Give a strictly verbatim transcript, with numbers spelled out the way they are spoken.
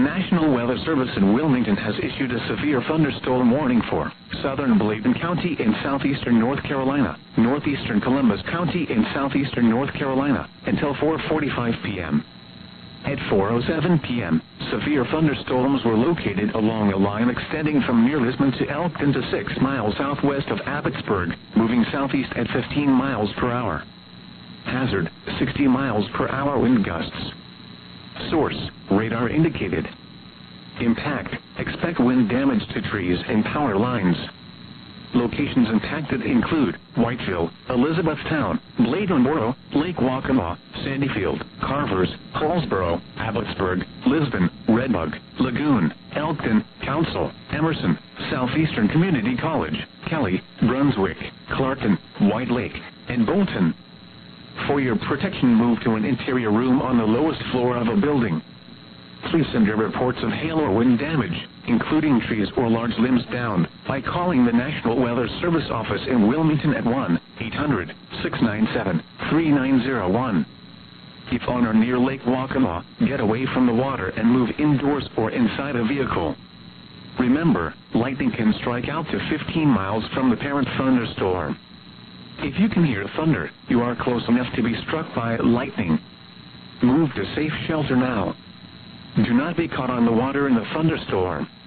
National Weather Service in Wilmington has issued a severe thunderstorm warning for southern Bladen County in southeastern North Carolina, northeastern Columbus County in southeastern North Carolina, until four forty-five p m At four oh seven p m, severe thunderstorms were located along a line extending from near Lisbon to Elkton to six miles southwest of Abbotsburg, moving southeast at fifteen miles per hour. Hazard, sixty miles per hour wind gusts. Source, radar indicated. Impact, expect wind damage to trees and power lines. Locations impacted include Whiteville, Elizabethtown, Bladenboro, Lake Waccamaw, Sandyfield, Carvers, Hallsboro, Abbotsburg, Lisbon, Redbug, Lagoon, Elkton, Council, Emerson, Southeastern Community College, Kelly, Brunswick, Clarkton, White Lake, and Bolton. For your protection, move to an interior room on the lowest floor of a building. Please send your reports of hail or wind damage, including trees or large limbs downed, by calling the National Weather Service office in Wilmington at one eight hundred, six nine seven, three nine zero one. If on or near Lake Waccamaw, get away from the water and move indoors or inside a vehicle. Remember, lightning can strike out to fifteen miles from the parent thunderstorm. If you can hear thunder, you are close enough to be struck by lightning. Move to safe shelter now. Do not be caught on the water in the thunderstorm.